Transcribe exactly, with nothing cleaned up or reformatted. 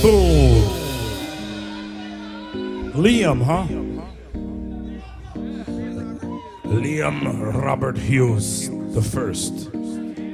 Boom. Liam, huh? Liam Robert Hughes the first.